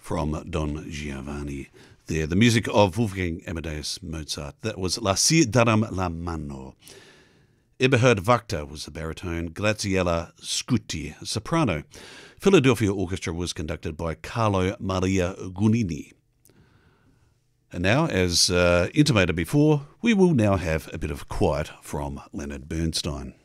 from Don Giovanni there. The music of Wolfgang Amadeus Mozart. That was La Si Daram la Mano. Eberhard Wachter was the baritone, Graziella Scuti, soprano. Philadelphia Orchestra was conducted by Carlo Maria Gunini. And now, as intimated before, we will now have a bit of quiet from Leonard Bernstein.